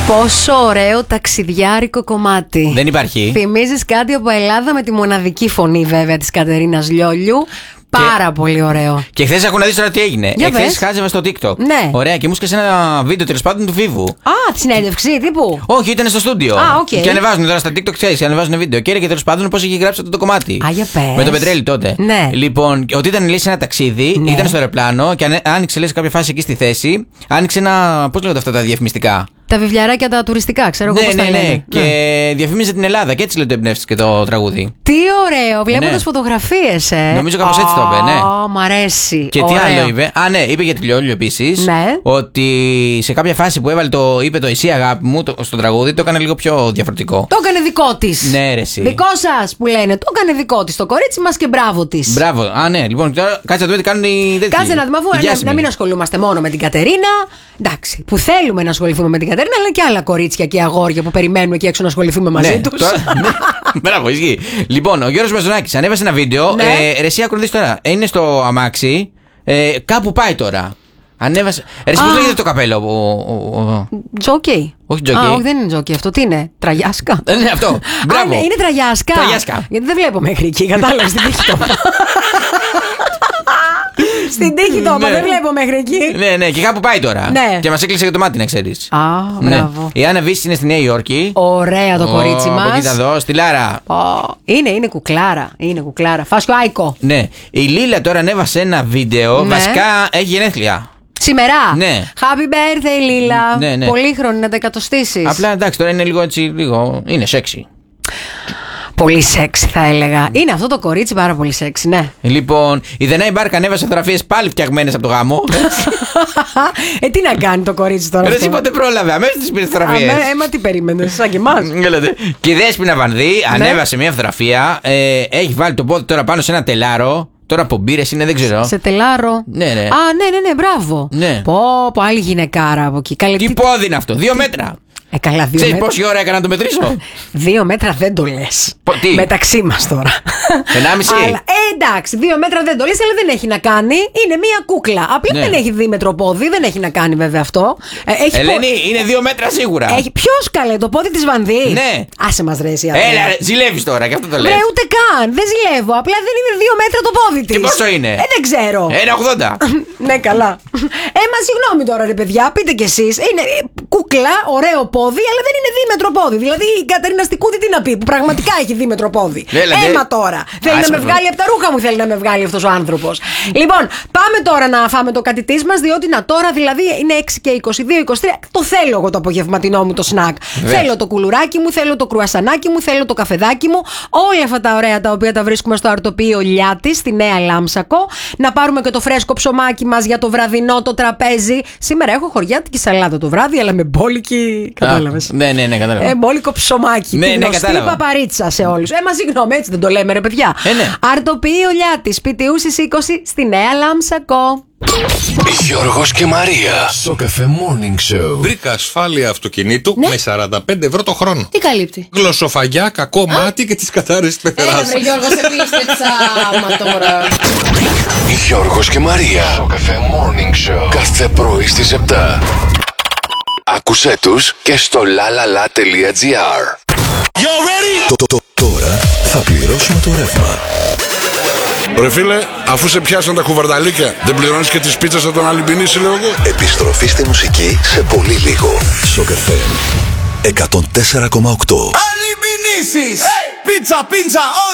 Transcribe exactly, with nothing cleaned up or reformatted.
Πόσο ωραίο ταξιδιάρικο κομμάτι. Δεν υπάρχει. Θυμίζεις κάτι από Ελλάδα με τη μοναδική φωνή βέβαια της Κατερίνας Λιόλιου. Πάρα και... πολύ ωραίο. Και χθες έχω να δεις τώρα τι έγινε. Εχθές χάζευα στο TikTok. Ναι. Ωραία, και μου έσκασε ένα βίντεο τέλος πάντων του Βίβου. Α, τη συνέντευξη, τύπου. Όχι, ήταν στο στούντιο. Α, οκ. Okay. Και ανεβάζουν τώρα στα TikTok, ξέρεις, ανεβάζουν βίντεο. Και έλεγε τέλος πάντων πώς είχε γράψει αυτό το κομμάτι. Α, για πες. Με τον Πετρέλη τότε. Ναι. Λοιπόν, ότι ήταν λέει σε ένα ταξίδι, ναι. Ήταν στο αεροπλάνο και άνοιξε λέει σε κάποια φάση εκεί στη θέση. Άνοιξε ένα. Πώς λέγονται αυτά τα διαφημιστικά. Τα βιβλιαράκια τα τουριστικά, ξέρω εγώ. Ναι, πώς ναι, τα ναι. λένε. Και ναι. Διαφήμιζε την Ελλάδα και έτσι λέει το εμπνεύστηκε το τραγούδι. Τι ωραίο, βλέποντας ναι. φωτογραφίες, ε. Νομίζω κάπως έτσι το είπε, ναι. Oh, μ' αρέσει. Και ωραίο. τι άλλο είπε. Α, ναι, είπε για τη Λιόλιου επίσης. Ναι. Ότι σε κάποια φάση που έβαλε το, είπε το εσύ αγάπη μου το, στο τραγούδι, το έκανε λίγο πιο διαφορετικό. Το έκανε δικό της. Ναι, ρε, εσύ. Δικό σας που λένε. Το έκανε δικό της το κορίτσι μας και μπράβο της. Μπράβο. Α, ναι, λοιπόν, τώρα κάτσε να δούμε τι κάνουν οι τέτοιοι. Κάτσε να δούμε, αφού να, να μην ασχολούμαστε μόνο με την Κατερίνα. Εντάξει, που θέλουμε να ασχοληθούμε με την Κατερίνα, αλλά και άλλα κορίτσια και αγόρια που περιμένουμε εκεί έξω να ασχοληθούμε μαζί ναι, τους. Τώρα, ναι. Μπράβο, ισχύει. Λοιπόν, ο Γιώργος Μαζονάκης ανέβασε ένα βίντεο. Ναι. Ε, ρε, εσύ άκου να δεις τώρα. Είναι στο αμάξι. Ε, κάπου πάει τώρα. Ανέβασε. Ρε, πώς λέγεται το καπέλο. Τζόκι. Όχι τζόκι. Α, όχι, δεν είναι τζόκι. Αυτό τι είναι. Τραγιάσκα. Ε, ναι, αυτό. Μπράβο. Α, ναι, είναι τραγιάσκα. Τραγιάσκα. Γιατί δεν βλέπω μέχρι εκεί. Κατάλαβες την τύχη το. Στην τύχη το, ναι. Δεν βλέπω μέχρι εκεί. Ναι, ναι, και κάπου πάει τώρα. Ναι. Και μας έκλεισε και το μάτι, να ξέρεις. Α, μπράβο. Ναι. Η Άννα Βύση είναι στη Νέα Υόρκη. Ωραία το oh, κορίτσι μας. Από κοίτα εδώ, στη Λάρα. Oh, είναι, είναι κουκλάρα. Είναι κουκλάρα. Φάσκο Άικο. Ναι. Η Λίλα τώρα ανέβασε ένα βίντεο. Ναι. Βασικά έχει γενέθλια. Σήμερα. Ναι. Happy birthday, Λίλα. Ναι, ναι. Πολύχρονη να τα εκατοστήσεις. Απλά εντάξει, τώρα είναι λίγο έτσι, λίγο. Είναι σεξι. Πολύ σεξι θα έλεγα. Είναι αυτό το κορίτσι πάρα πολύ σεξι, ναι. Λοιπόν, η Δενάη Μπάρκα ανέβασε φωτογραφίες πάλι φτιαγμένες από το γάμο. Ε, τι να κάνει το κορίτσι τώρα. Δεν εσύ πότε πρόλαβε, αμέσως τις πήρε φωτογραφίες. Ε, μα τι περίμενες, σαν και εμάς. Και η Δέσποινα Βανδύ ανέβασε μια φωτογραφία. Ε, έχει βάλει το πόδι τώρα πάνω σε ένα τελάρο. Τώρα από μπύρες είναι, δεν ξέρω. Σε τελάρο. Ναι, ναι. Α, ναι, ναι, ναι, μπράβο. Ναι. Πω, πω, άλλη γυναικάρα από εκεί. Καλή, τι τι πόδι είναι αυτό, δύο μέτρα. Ε, καλά, δύο Ξέρεις μέτρα. πόση ώρα έκανα να το μετρήσω. Δύο μέτρα δεν το λες. Τι? Μεταξύ μας τώρα. Ενάμιση. Αλλά, ε, εντάξει, δύο μέτρα δεν το λες, αλλά δεν έχει να κάνει. Είναι μία κούκλα. Απλά ναι. δεν έχει δίμετρο πόδι, δεν έχει να κάνει βέβαια αυτό. Ε, έχει Ελένη, πο... είναι δύο μέτρα σίγουρα. Έχει... Ποιος καλέ, το πόδι της Βανδύ. Ναι. Άσε μας ρε εσύ. Έλα, ζηλεύεις τώρα, και αυτό το λες. Ναι, ούτε καν. Δεν ζηλεύω. Απλά δεν είναι δύο μέτρα το πόδι της. Και πόσο είναι? Ε, δεν ξέρω. Ένα ογδόντα. Ναι, καλά. Ε, μα συγγνώμη τώρα, ρε παιδιά, πείτε κι εσείς. Είναι κούκλα, ωραίο πόδι, αλλά δεν είναι δίμετρο πόδι. Δηλαδή η Κατερίνα Στικούδη τι να πει, που πραγματικά έχει δίμετρο πόδι. Έμα τώρα. Θέλει να με βγάλει από τα ρούχα μου, θέλει να με βγάλει αυτός ο άνθρωπος. Λοιπόν, πάμε τώρα να φάμε το κάτι της μας, διότι να τώρα δηλαδή είναι έξι και είκοσι δύο είκοσι τρία. Το θέλω εγώ το απογευματινό μου το σνακ. Βες. Θέλω το κουλουράκι μου, θέλω το κρουασανάκι μου, θέλω το καφεδάκι μου. Όλα αυτά τα ωραία τα οποία τα βρίσκουμε στο αρτοπείο Λιάτης, στη Νέα Λάμσακο. Να πάρουμε και το φρέσκο ψωμάκι μας για το βραδινό το τραπέζι. Σήμερα έχω χωριάτικη σαλάτα το βράδυ, αλλά με μπόλικη. Κατάλαβες. Ναι, ναι, ναι, κατάλαβα. Ε, μπόλικο ψωμάκι. Ναι, τη ναι, γνωστή κατάλαβα. παπαρίτσα σε όλους. Ε, μα συγγνώμη, έτσι δεν το λέμε, ρε παιδιά. Ε, ναι. Αρτοπείο Λιάτης, σπιτιούσης είκοσι στη Νέα Λάμσακο. Γιώργος και Μαρία στο Cafe Morning Show. Βρήκα ασφάλεια αυτοκινήτου Ναι. με σαράντα πέντε ευρώ το χρόνο. Τι καλύπτει? Γλωσσοφαγιά, κακό μάτι και τις καθαρές της πεθεράς. Έλα βρε Γιώργο, σε πίστεψα. Μα τώρα. Γιώργος και Μαρία στο Cafe Morning Show. Κάθε πρωί στις επτά. Άκουσέ τους και στο lalala.gr. Το, το, το, τώρα θα πληρώσουμε το ρεύμα. Ρε φίλε, αφού σε πιάσαν τα κουβαρνταλίκια, δεν πληρώνεις και τις πίτσες από τον Αλυμπινίση, λέω εγώ. Επιστροφή στη μουσική σε πολύ λίγο. Σοκ εφ εμ εκατόν τέσσερα κόμμα οκτώ. Αλυμπινίσεις! Πίτσα, πίτσα,